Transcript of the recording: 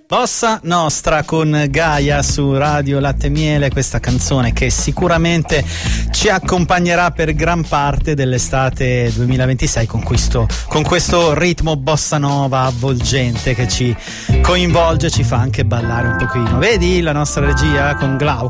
Bossa Nostra con Gaia su Radio Latte e Miele, questa canzone che sicuramente ci accompagnerà per gran parte dell'estate 2026 con questo ritmo bossa nova avvolgente che ci coinvolge, ci fa anche ballare un pochino. Vedi la nostra regia con Glauco